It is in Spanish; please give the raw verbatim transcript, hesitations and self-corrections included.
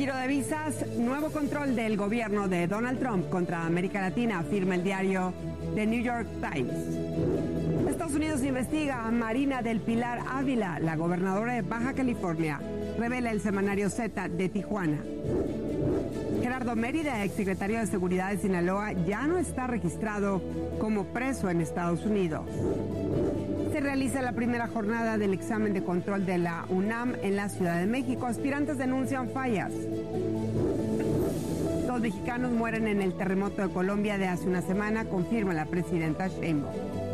giro de visas, nuevo control del gobierno de Donald Trump contra América Latina, afirma el diario The New York Times. Estados Unidos investiga a Marina del Pilar Ávila, la gobernadora de Baja California, revela el semanario Z de Tijuana. Gerardo Mérida, exsecretario de Seguridad de Sinaloa, ya no está registrado como preso en Estados Unidos. Se realiza la primera jornada del examen de control de la UNAM en la Ciudad de México. Aspirantes denuncian fallas. Dos mexicanos mueren en el terremoto de Colombia de hace una semana, confirma la presidenta Sheinbaum.